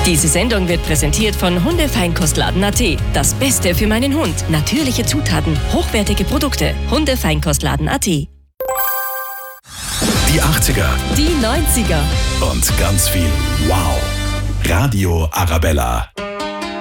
Diese Sendung wird präsentiert von Hundefeinkostladen.at. Das Beste für meinen Hund. Natürliche Zutaten, hochwertige Produkte. Hundefeinkostladen.at. Die 80er. Die 90er. Und ganz viel Wow. Radio Arabella.